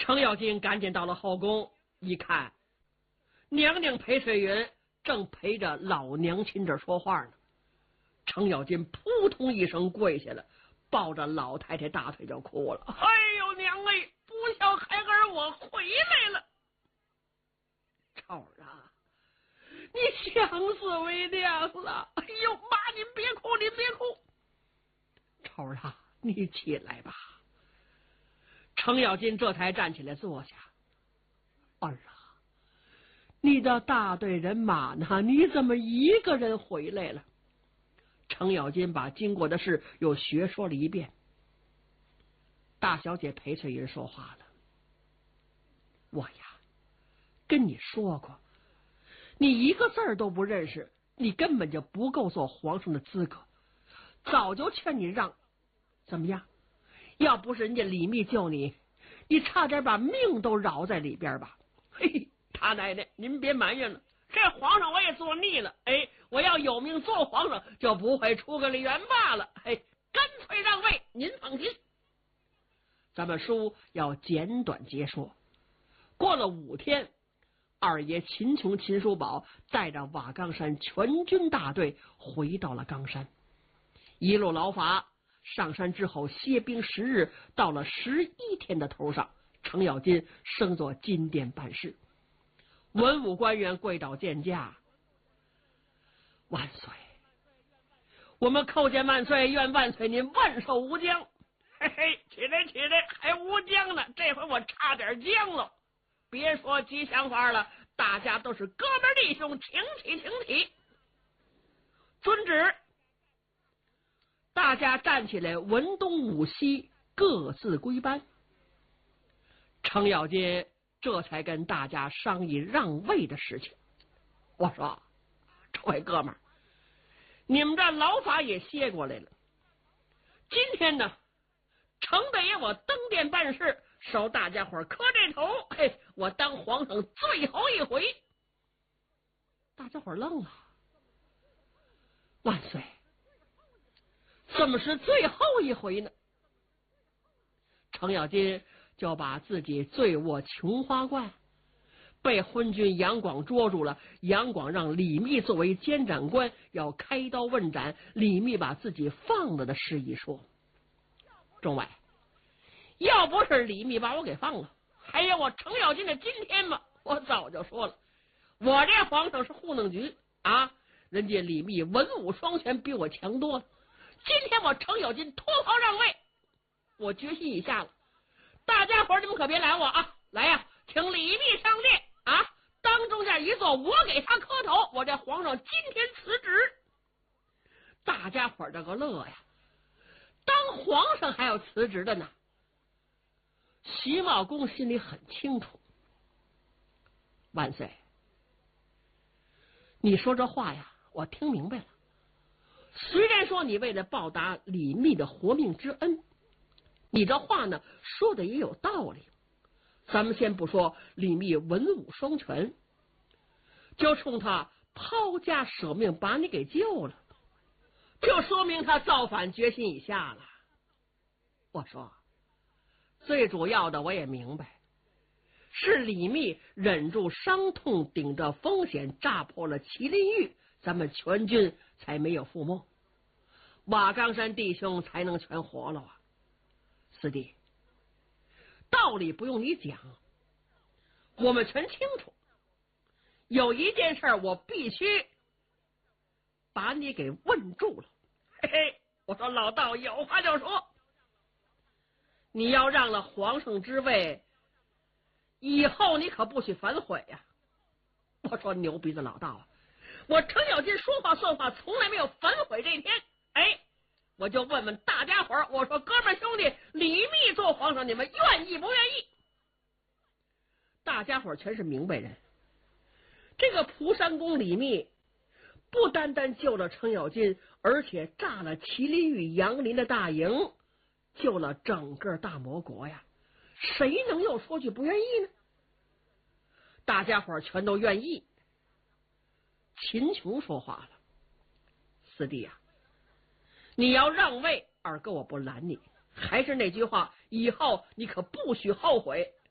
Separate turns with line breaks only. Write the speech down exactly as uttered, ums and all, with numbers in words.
程咬金赶紧到了后宫，一看，娘娘裴翠云正陪着老娘亲这说话呢。程咬金扑通一声跪下了，抱着老太太大腿就哭了。哎呦娘哎，不孝孩儿我回来了。臭儿啊，你想死为娘了！哎呦妈，您别哭，您别哭。臭儿啊，你起来吧。程咬金这才站起来坐下。儿啊，你的大队人马呢？你怎么一个人回来了？程咬金把经过的事又学说了一遍。大小姐裴翠云说话了：“我呀，跟你说过，你一个字儿都不认识，你根本就不够做皇上的资格。早就劝你让，怎么样？要不是人家李密救你，你差点把命都饶在里边吧。嘿，他奶奶，您别埋怨了，这皇上我也做腻了。哎，我要有命做皇上，就不会出个李元霸了。嘿，干脆让位，您放心。咱们书要简短结说。过了五天，二爷秦琼、秦叔宝带着瓦岗山全军大队回到了冈山，一路劳乏。上山之后歇兵十日，到了十一天的头上，程咬金升做金殿办事。文武官员跪倒见驾，万岁！我们叩见万岁，愿万岁您万寿无疆。嘿嘿，起来起来，还无疆呢，这回我差点僵了。别说吉祥话了，大家都是哥们弟兄，挺起挺起。遵旨。大家站起来，文东武西，各自归班。程咬金这才跟大家商议让位的事情。我说，这位哥们儿，你们这劳法也歇过来了，今天呢，程大爷我登殿办事，受大家伙磕这头，嘿，我当皇上最后一回。大家伙愣了。万岁，怎么是最后一回呢？程咬金就把自己醉卧琼花观，被昏君杨广捉住了。杨广让李密作为监斩官，要开刀问斩。李密把自己放了的事一说。众位，要不是李密把我给放了，还有我程咬金的今天吗？我早就说了，我这皇上是糊弄局啊！人家李密文武双全，比我强多了。今天我程咬金脱袍让位，我决心已下了。大家伙你们可别拦我啊！来呀、啊，请李密上殿啊！当中间一坐，我给他磕头。我这皇上今天辞职。大家伙这个乐呀！当皇上还要辞职的呢？徐茂公心里很清楚。万岁，你说这话呀，我听明白了。虽然说你为了报答李密的活命之恩，你这话呢说的也有道理。咱们先不说李密文武双全，就冲他抛家舍命把你给救了，就说明他造反决心已下了。我说，最主要的我也明白，是李密忍住伤痛，顶着风险炸破了麒麟玉，咱们全军才没有覆没，瓦岗山弟兄才能全活了啊！四弟，道理不用你讲，我们全清楚。有一件事我必须把你给问住了。嘿嘿，我说老道有话就说，你要让了皇上之位，以后你可不许反悔呀、啊！我说牛逼的老道啊！我程咬金说话算话，从来没有反悔这一天。哎，我就问问大家伙儿，我说哥们兄弟，李密做皇上，你们愿意不愿意？大家伙儿全是明白人。这个蒲山公李密不单单救了程咬金，而且炸了麒麟玉杨林的大营，救了整个大魔国呀！谁能又说句不愿意呢？大家伙儿全都愿意。秦琼说话了：“四弟啊，你要让位，二哥我不拦你。还是那句话，以后你可不许后悔。